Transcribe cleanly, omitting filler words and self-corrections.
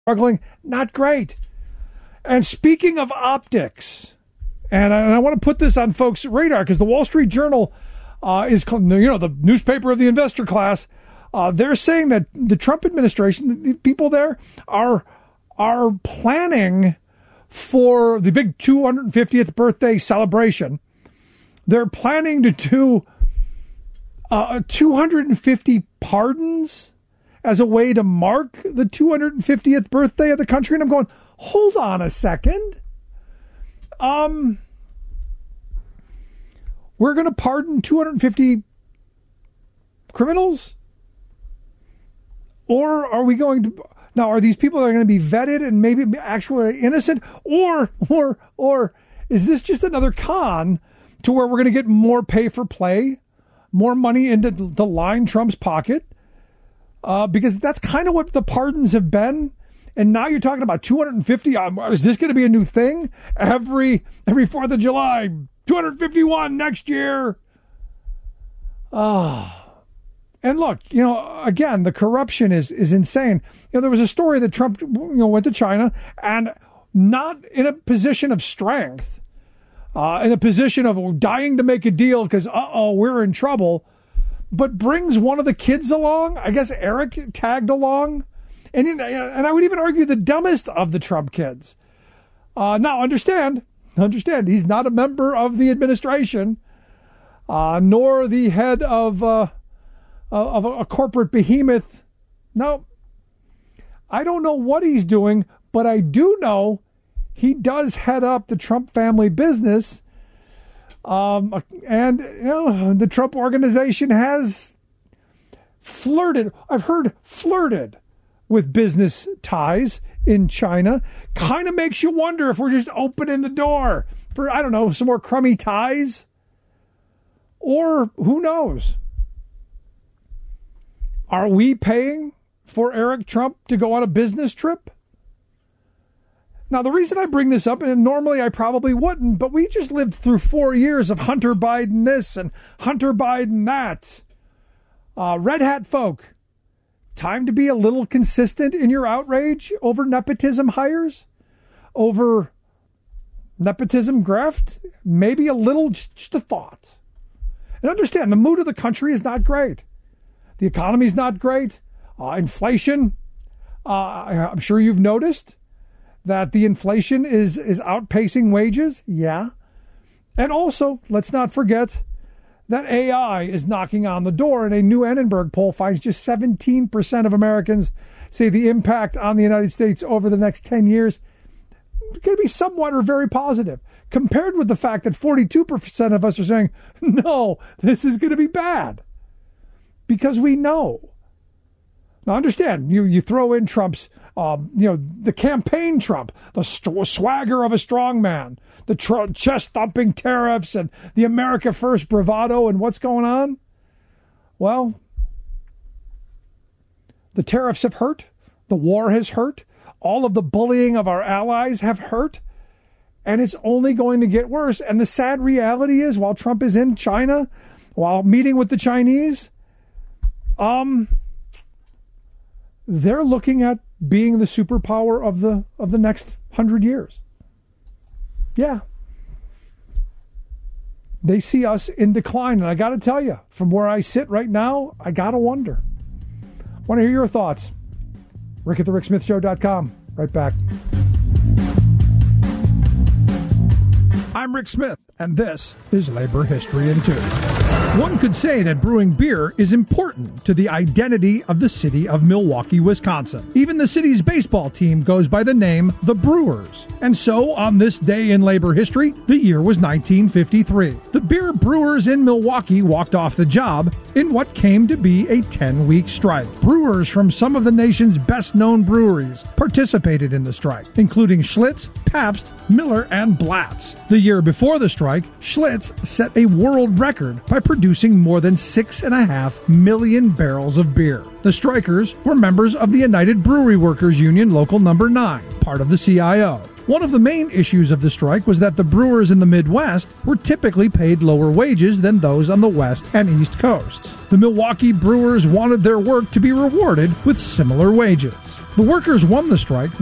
struggling. Not great. And speaking of optics, and I want to put this on folks' radar because the Wall Street Journal is, the newspaper of the investor class. They're saying that the Trump administration, the people there, are planning for the big 250th birthday celebration. They're planning to do 250 pardons as a way to mark the 250th birthday of the country. And I'm going, hold on a second. We're going to pardon 250 criminals? Or are we going to... Now, are these people that are going to be vetted and maybe actually innocent? Or is this just another con to where we're going to get more pay for play, more money into the line Trump's pocket? Because that's kind of what the pardons have been. And now you're talking about 250. Is this going to be a new thing? Every 4th of July, 251 next year. And look, again, the corruption is insane. There was a story that Trump, went to China and not in a position of strength, in a position of dying to make a deal because, we're in trouble, but brings one of the kids along. I guess Eric tagged along. And I would even argue the dumbest of the Trump kids. Now, understand, he's not a member of the administration, nor the head of a corporate behemoth. No, I don't know what he's doing, but I do know he does head up the Trump family business. And, the Trump organization has flirted with business ties in China. Kind of makes you wonder if we're just opening the door for, some more crummy ties. Or who knows? Are we paying for Eric Trump to go on a business trip? Now, the reason I bring this up, and normally I probably wouldn't, but we just lived through 4 years of Hunter Biden this and Hunter Biden that. Red hat folk, time to be a little consistent in your outrage over nepotism hires, over nepotism graft, maybe a little, just a thought. And understand, the mood of the country is not great. The economy is not great. Inflation, I'm sure you've noticed that the inflation is outpacing wages. Yeah. And also, let's not forget that AI is knocking on the door, and a new Annenberg poll finds just 17% of Americans say the impact on the United States over the next 10 years is going to be somewhat or very positive, compared with the fact that 42% of us are saying, no, this is going to be bad. Because we know. Now, understand, you throw in Trump's, the campaign Trump, the swagger of a strong man, the chest-thumping tariffs and the America First bravado and what's going on. Well, the tariffs have hurt. The war has hurt. All of the bullying of our allies have hurt. And it's only going to get worse. And the sad reality is, while Trump is in China, while meeting with the Chinese, they're looking at being the superpower of the next 100 years. Yeah. They see us in decline. And I got to tell you, from where I sit right now, I got to wonder. Want to hear your thoughts? Rick at thericksmithshow.com. Right back. I'm Rick Smith, and this is Labor History in 2. One could say that brewing beer is important to the identity of the city of Milwaukee, Wisconsin. Even the city's baseball team goes by the name the Brewers. And so, on this day in labor history, the year was 1953. The beer brewers in Milwaukee walked off the job in what came to be a 10-week strike. Brewers from some of the nation's best-known breweries participated in the strike, including Schlitz, Pabst, Miller, and Blatz. The year before the strike, Schlitz set a world record by producing more than 6.5 million barrels of beer. The strikers were members of the United Brewery Workers Union Local Number 9, part of the CIO. One of the main issues of the strike was that the brewers in the Midwest were typically paid lower wages than those on the West and East Coasts. The Milwaukee Brewers wanted their work to be rewarded with similar wages. The workers won the strike